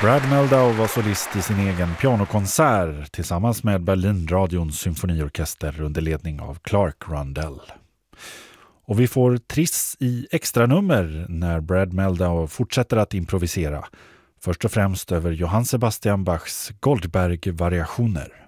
Brad Mehldau var solist i sin egen pianokonsert tillsammans med Berlinradions symfoniorkester under ledning av Clark Rundell. Och vi får Triss i extra nummer när Brad Mehldau fortsätter att improvisera. Först och främst över Johann Sebastian Bachs Goldberg-variationer.